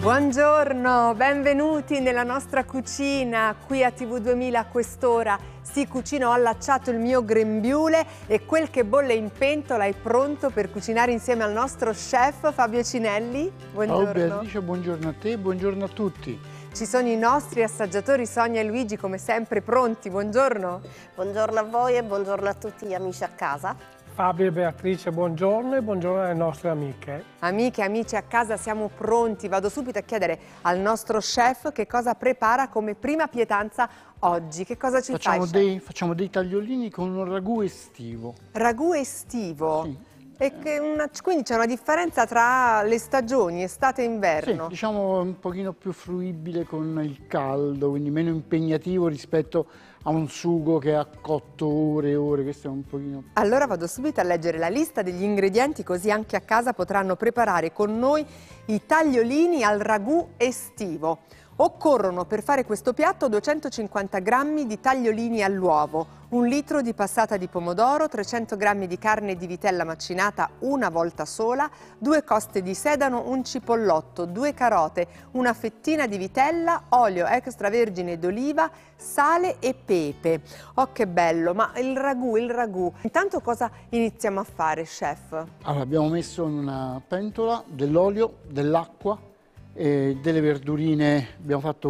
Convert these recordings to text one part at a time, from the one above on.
Buongiorno, benvenuti nella nostra cucina. Qui a TV2000 a quest'ora si cucina, ho allacciato il mio grembiule e quel che bolle in pentola è pronto per cucinare insieme al nostro chef Fabio Cinelli. Buongiorno. Ciao Beatrice, buongiorno a te, buongiorno a tutti. Ci sono i nostri assaggiatori Sonia e Luigi come sempre pronti, buongiorno. Buongiorno a voi e buongiorno a tutti gli amici a casa. Fabio e Beatrice, buongiorno e buongiorno alle nostre amiche. Amiche e amici a casa, siamo pronti. Vado subito a chiedere al nostro chef che cosa prepara come prima pietanza oggi. Che cosa ci fai, chef? Facciamo dei tagliolini con un ragù estivo. Ragù estivo? Sì. Quindi c'è una differenza tra le stagioni, estate e inverno? Sì, diciamo un pochino più fruibile con il caldo, quindi meno impegnativo rispetto a un sugo che ha cotto ore e ore, questo è un pochino... Allora vado subito a leggere la lista degli ingredienti, così anche a casa potranno preparare con noi i tagliolini al ragù estivo. Occorrono per fare questo piatto 250 g di tagliolini all'uovo, 1 litro di passata di pomodoro, 300 g di carne di vitella macinata una volta sola, 2 coste di sedano, un cipollotto, 2 carote, una fettina di vitella, olio extravergine d'oliva, sale e pepe. Oh che bello, ma il ragù. Intanto cosa iniziamo a fare, chef? Allora, abbiamo messo in una pentola dell'olio, dell'acqua, e delle verdurine. Abbiamo fatto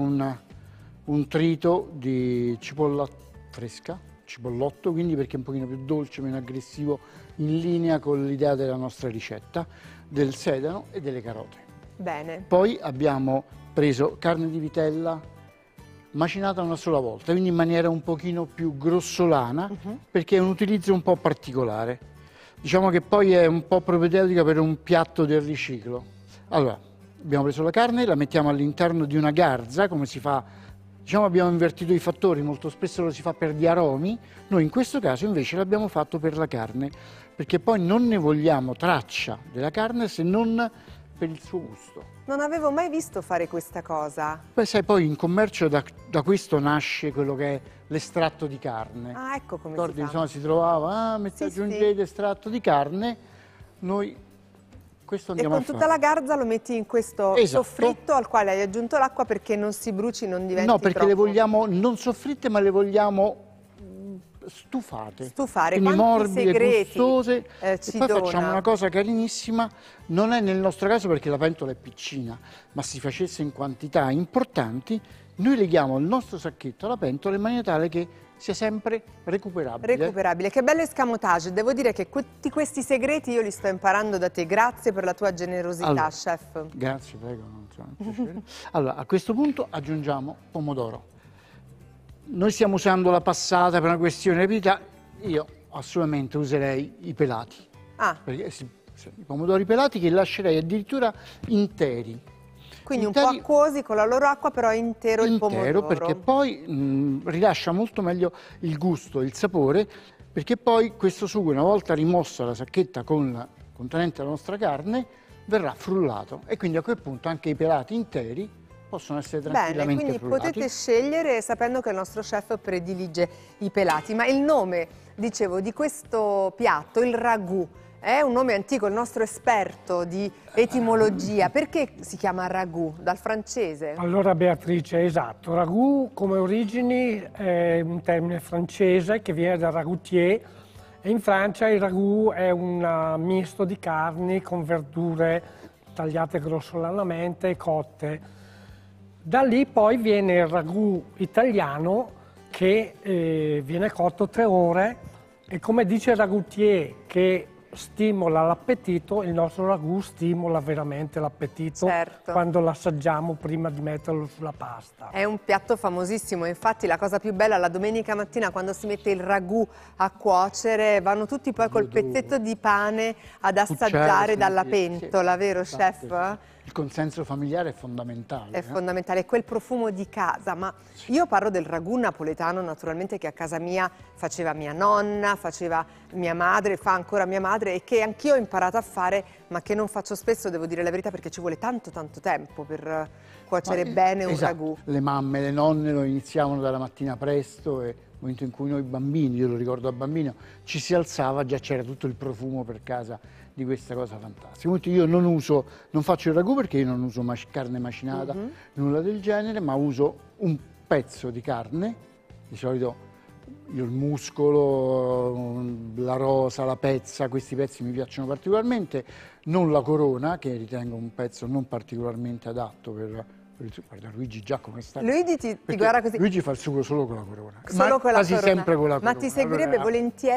un trito di cipolla fresca, cipollotto, quindi perché è un pochino più dolce, meno aggressivo, in linea con l'idea della nostra ricetta, del sedano e delle carote. Bene. Poi abbiamo preso carne di vitella macinata una sola volta, quindi in maniera un pochino più grossolana, perché è un utilizzo un po' particolare. Diciamo che poi è un po' propedeutica per un piatto del riciclo. Allora, abbiamo preso la carne, la mettiamo all'interno di una garza, come si fa, diciamo abbiamo invertito i fattori, molto spesso lo si fa per gli aromi, noi in questo caso invece l'abbiamo fatto per la carne, perché poi non ne vogliamo traccia della carne se non per il suo gusto. Non avevo mai visto fare questa cosa. Poi sai, poi in commercio da questo nasce quello che è l'estratto di carne. Ah, ecco come Ricordi, si fa. insomma, si trovava, Sì, aggiungete sì. estratto di carne, noi questo E andiamo con a fare. tutta la garza lo metti in questo Esatto. soffritto al quale hai aggiunto l'acqua perché non si bruci, non diventi No, perché troppo... le vogliamo non soffritte, ma le vogliamo stufate. Stufare. Quindi Quanti morbide, segreti, gustose. ci E poi dona? facciamo una cosa carinissima, non è nel nostro caso perché la pentola è piccina, ma si facesse in quantità importanti, noi leghiamo il nostro sacchetto alla pentola in maniera tale che sia sempre recuperabile. Recuperabile. Che bello escamotage. Devo dire che tutti questi segreti io li sto imparando da te. Grazie per la tua generosità, Allora, chef. Grazie, prego. Non so, è un piacere. Allora, a questo punto aggiungiamo pomodoro. Noi stiamo usando la passata per una questione di rapidità, io assolutamente userei i pelati. Ah, Perché i pomodori pelati che lascerei addirittura interi. quindi un po' acquosi con la loro acqua, però intero il pomodoro. Perché poi rilascia molto meglio il gusto, il sapore, perché poi questo sugo, una volta rimossa la sacchetta contenente la nostra carne, verrà frullato e quindi a quel punto anche i pelati interi possono essere Bene, tranquillamente quindi frullati. potete scegliere sapendo che il nostro chef predilige i pelati. Ma il nome, dicevo, di questo piatto, il ragù, è un nome antico, il nostro esperto di etimologia. Perché si chiama ragù? Dal francese? Allora Beatrice, esatto, ragù come origini è un termine francese che viene da ragoutier e in Francia il ragù è un misto di carni con verdure tagliate grossolanamente e cotte. Da lì poi viene il ragù italiano che viene cotto 3 ore e come dice il ragoutier che stimola l'appetito, il nostro ragù stimola veramente l'appetito quando l'assaggiamo prima di metterlo sulla pasta. È un piatto famosissimo, infatti la cosa più bella la domenica mattina quando si mette il ragù a cuocere vanno tutti poi col pezzetto di pane ad assaggiare dalla pentola, vero chef? Il consenso familiare è fondamentale. È fondamentale, quel profumo di casa, ma io parlo del ragù napoletano naturalmente che a casa mia faceva mia nonna, faceva mia madre, fa ancora mia madre e che anch'io ho imparato a fare, ma che non faccio spesso, devo dire la verità, perché ci vuole tanto tempo per cuocere bene un ragù. Le mamme, le nonne lo iniziavano dalla mattina presto e nel momento in cui noi bambini, io lo ricordo da bambino, ci si alzava, già c'era tutto il profumo per casa di questa cosa fantastica. Quindi io non faccio il ragù perché io non uso carne macinata, nulla del genere, ma uso un pezzo di carne, di solito io il muscolo, la rosa, la pezza, questi pezzi mi piacciono particolarmente, non la corona, che ritengo un pezzo non particolarmente adatto per guarda Luigi già come sta. Luigi ti guarda così. Luigi fa il sugo solo con la corona, Solo con la quasi corona. sempre con la corona. Ma ti seguirebbe Allora, volentieri